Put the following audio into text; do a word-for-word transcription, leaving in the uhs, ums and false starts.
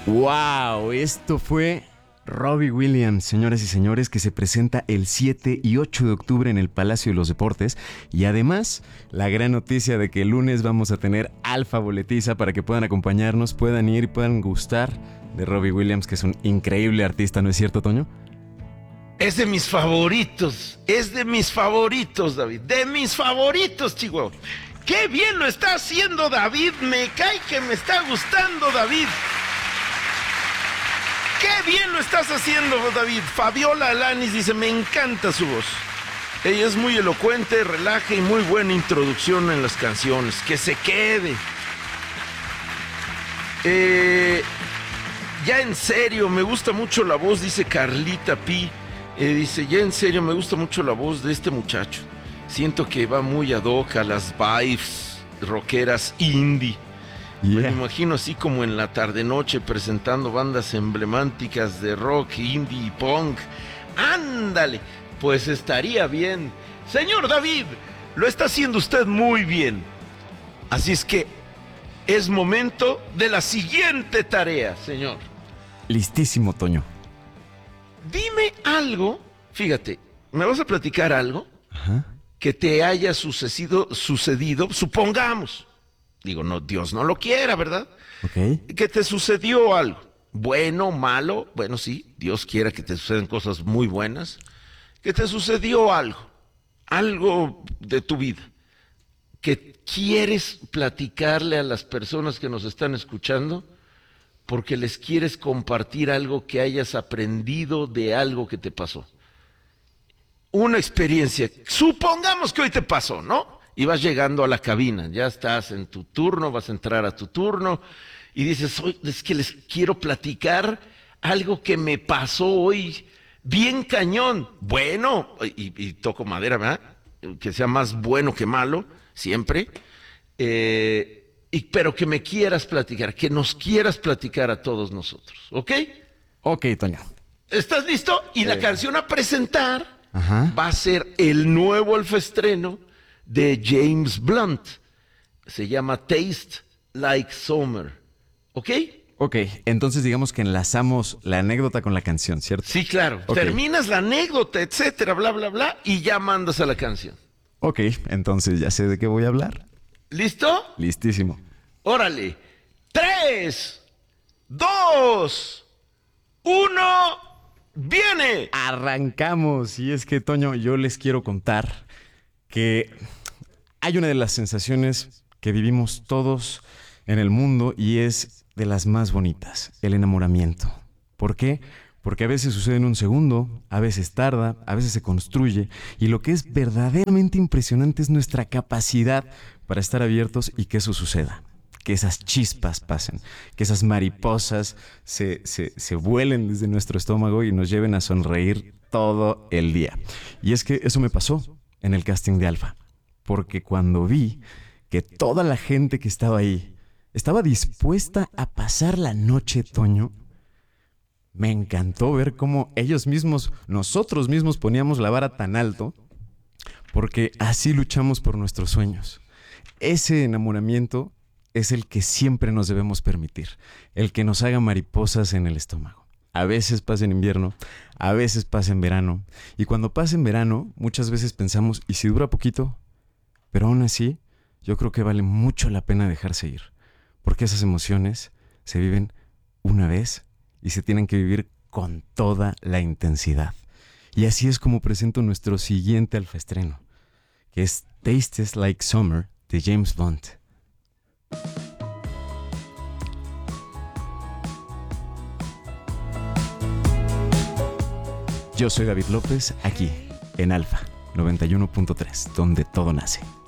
¡Wow! Esto fue Robbie Williams, señoras y señores, que se presenta el siete y ocho de octubre en el Palacio de los Deportes. Y además, la gran noticia de que el lunes vamos a tener Alfa Boletiza para que puedan acompañarnos, puedan ir y puedan gustar de Robbie Williams, que es un increíble artista, ¿no es cierto, Toño? Es de mis favoritos, es de mis favoritos, David, de mis favoritos, Chihuahua. ¡Qué bien lo está haciendo David! Me cae que me está gustando, David. ¡Qué bien lo estás haciendo, David! Fabiola Alanis dice, me encanta su voz. Ella es muy elocuente, relaja y muy buena introducción en las canciones. ¡Que se quede! Eh, ya en serio, me gusta mucho la voz, dice Carlita Pi. Eh, dice, ya en serio, me gusta mucho la voz de este muchacho. Siento que va muy ad hoc a las vibes rockeras indie. Yeah. Me imagino así como en la tarde-noche presentando bandas emblemáticas de rock, indie y punk. ¡Ándale! Pues estaría bien. Señor David, lo está haciendo usted muy bien. Así es que es momento de la siguiente tarea, señor. Listísimo, Toño. Dime algo, fíjate, ¿me vas a platicar algo? Ajá. Que te haya sucedido, sucedido, supongamos, digo, no, Dios no lo quiera, ¿verdad? Okay. Que te sucedió algo, bueno, malo, bueno, sí, Dios quiera que te sucedan cosas muy buenas, que te sucedió algo, algo de tu vida, que quieres platicarle a las personas que nos están escuchando, porque les quieres compartir algo que hayas aprendido de algo que te pasó. Una experiencia, supongamos que hoy te pasó, ¿no? Y vas llegando a la cabina, ya estás en tu turno, vas a entrar a tu turno y dices, hoy es que les quiero platicar algo que me pasó hoy, bien cañón, bueno, y, y toco madera, ¿verdad? Que sea más bueno que malo, siempre, eh, y, pero que me quieras platicar, que nos quieras platicar a todos nosotros, ¿ok? Ok, Toño. ¿Estás listo? Y eh. la canción a presentar... Ajá. va a ser el nuevo alfaestreno de James Blunt. Se llama Taste Like Summer. ¿Ok? Ok, entonces digamos que enlazamos la anécdota con la canción, ¿cierto? Sí, claro. Okay. Terminas la anécdota, etcétera, bla, bla, bla, y ya mandas a la canción. Ok, entonces ya sé de qué voy a hablar. ¿Listo? Listísimo. Órale. Tres, dos, uno... ¡Viene! Arrancamos. Y es que, Toño, yo les quiero contar que hay una de las sensaciones que vivimos todos en el mundo y es de las más bonitas, el enamoramiento. ¿Por qué? Porque a veces sucede en un segundo, a veces tarda, a veces se construye, y lo que es verdaderamente impresionante es nuestra capacidad para estar abiertos y que eso suceda. Que esas chispas pasen, que esas mariposas se, se, se vuelen desde nuestro estómago y nos lleven a sonreír todo el día. Y es que eso me pasó en el casting de Alfa, porque cuando vi que toda la gente que estaba ahí estaba dispuesta a pasar la noche, Toño, me encantó ver cómo ellos mismos, nosotros mismos poníamos la vara tan alto, porque así luchamos por nuestros sueños. Ese enamoramiento es el que siempre nos debemos permitir, el que nos haga mariposas en el estómago. A veces pasa en invierno, a veces pasa en verano, y cuando pasa en verano, muchas veces pensamos, ¿y si dura poquito? Pero aún así, yo creo que vale mucho la pena dejarse ir, porque esas emociones se viven una vez y se tienen que vivir con toda la intensidad. Y así es como presento nuestro siguiente alfaestreno, que es Tastes Like Summer de James Blunt. Yo soy David López, aquí en Alfa noventa y uno punto tres, donde todo nace.